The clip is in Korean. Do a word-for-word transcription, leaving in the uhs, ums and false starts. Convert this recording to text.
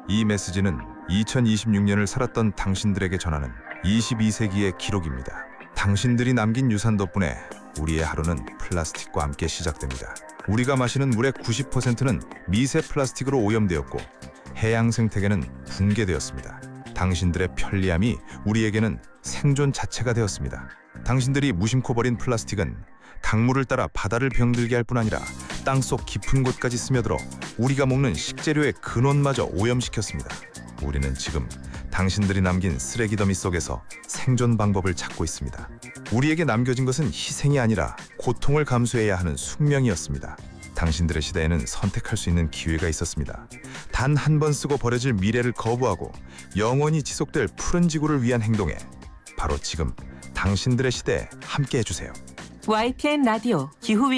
이 메시지는 이천이십육 년을 살았던 당신들에게 전하는 이십이 세기의 기록입니다. 당신들이 남긴 유산 덕분에 우리의 하루는 플라스틱과 함께 시작됩니다. 우리가 마시는 물의 구십 퍼센트는 미세 플라스틱으로 오염되었고 해양 생태계는 붕괴되었습니다. 당신들의 편리함이 우리에게는 생존 자체가 되었습니다. 당신들이 무심코 버린 플라스틱은 강물을 따라 바다를 병들게 할 뿐 아니라 땅속 깊은 곳까지 스며들어 우리가 먹는 식재료의 근원마저 오염시켰습니다. 우리는 지금 당신들이 남긴 쓰레기 더미 속에서 생존 방법을 찾고 있습니다. 우리에게 남겨진 것은 희생이 아니라 고통을 감수해야 하는 숙명이었습니다. 당신들의 시대에는 선택할 수 있는 기회가 있었습니다. 단 한 번 쓰고 버려질 미래를 거부하고 영원히 지속될 푸른 지구를 위한 행동에 바로 지금 당신들의 시대에 함께 해주세요. 와이티엔 라디오 기후